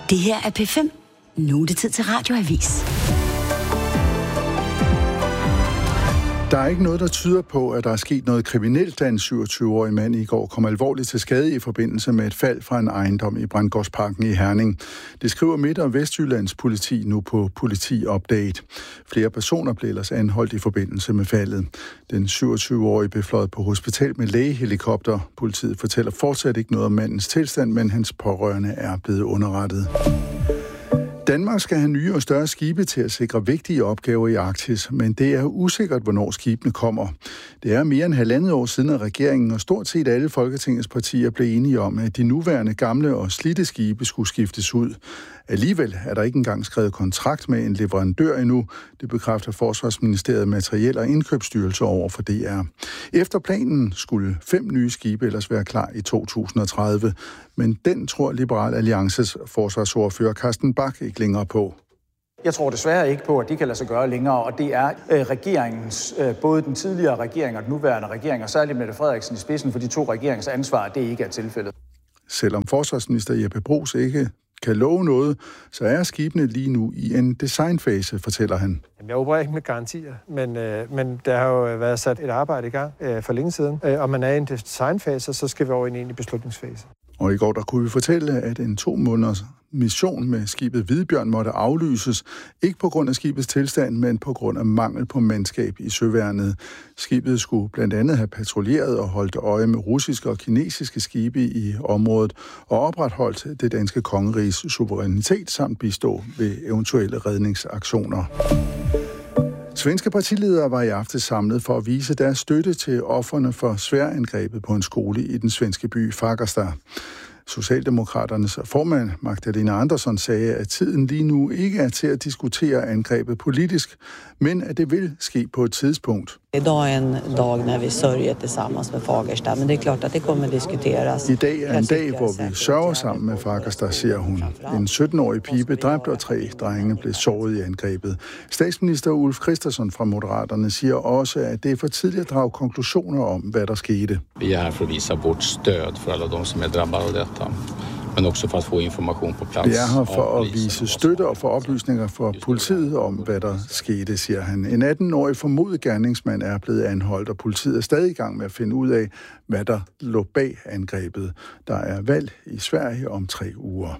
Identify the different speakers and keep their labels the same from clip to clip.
Speaker 1: Det her er P5. Nu er det tid til Radioavis.
Speaker 2: Der er ikke noget, der tyder på, at der er sket noget kriminelt, da en 27-årig mand i går kom alvorligt til skade i forbindelse med et fald fra en ejendom i Brandgårdsparken i Herning. Det skriver Midt- og Vestjyllands politi nu på Politi Update. Flere personer blev ellers anholdt i forbindelse med faldet. Den 27-årige blev fløjet på hospital med lægehelikopter. Politiet fortæller fortsat ikke noget om mandens tilstand, men hans pårørende er blevet underrettet. Danmark skal have nye og større skibe til at sikre vigtige opgaver i Arktis, men det er usikkert, hvornår skibene kommer. Det er mere end 1,5 år siden, at regeringen og stort set alle Folketingets partier blev enige om, at de nuværende gamle og slidte skibe skulle skiftes ud. Alligevel er der ikke engang skrevet kontrakt med en leverandør endnu. Det bekræfter Forsvarsministeriet Materiel- og Indkøbsstyrelse over for DR. Efter planen skulle 5 nye skibe ellers være klar i 2030, men den tror Liberal Alliances forsvarsordfører Carsten Bach ikke længere på.
Speaker 3: Jeg tror desværre ikke på, at det kan lade sig gøre længere, og det er regeringens, både den tidligere regering og den nuværende regering, og særligt Mette Frederiksen i spidsen for de 2 regerings ansvar, at det ikke er tilfældet.
Speaker 2: Selvom forsvarsminister Jeppe Bruus ikke kan love noget, så er skibene lige nu i en designfase, fortæller han.
Speaker 4: Jeg opererer ikke med garantier, men der har jo været sat et arbejde i gang for længe siden. Og man er i en designfase, så skal vi over i en egentlig beslutningsfase.
Speaker 2: Og i går der kunne vi fortælle, at en 2 måneders mission med skibet Hvidbjørn måtte aflyses, ikke på grund af skibets tilstand, men på grund af mangel på mandskab i søværnet. Skibet skulle blandt andet have patruljeret og holdt øje med russiske og kinesiske skibe i området og opretholdt det danske kongeriges suverænitet samt bistå ved eventuelle redningsaktioner. Svenske partiledere var i aften samlet for at vise deres støtte til ofrene for sværangrebet på en skole i den svenske by Fagersta. Socialdemokraternes formand Magdalena Andersson sagde, at tiden lige nu ikke er til at diskutere angrebet politisk, men at det vil ske på et tidspunkt.
Speaker 5: I dag er en dag, når vi sørger tillsammans med Fagersta, men det er klart, at det kommer diskuteres.
Speaker 2: I dag er en dag, hvor vi sørger sammen med Fagersta, siger hun. En 17-årig pige blev dræbt, og 3 drenge blev såret i angrebet. Statsminister Ulf Kristersson fra Moderaterne siger også, at det er for tidligt at drage konklusioner om, hvad der skete.
Speaker 6: Vi er her for at vise vort stöd for alle dem, som er drabbet af dette, men også for at få information på plads.
Speaker 2: Vi er her for at vise støtte og få oplysninger fra politiet om, hvad der skete, siger han. En 18-årig formodet gerningsmand er blevet anholdt, og politiet er stadig i gang med at finde ud af, hvad der lå bag angrebet. Der er valg i Sverige om 3 uger.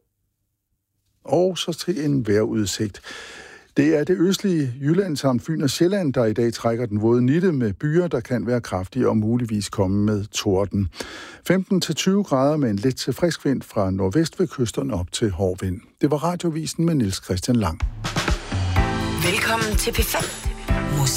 Speaker 2: Og så til en vejrudsigt. Det er det østlige Jylland samt Fyn og Sjælland, der i dag trækker den våde nitte med byer, der kan være kraftige og muligvis komme med torden. 15-20 grader med en let til frisk vind fra nordvest ved kysterne op til hård vind. Det var Radiovisen med Niels Christian Lang.
Speaker 1: Velkommen til P5.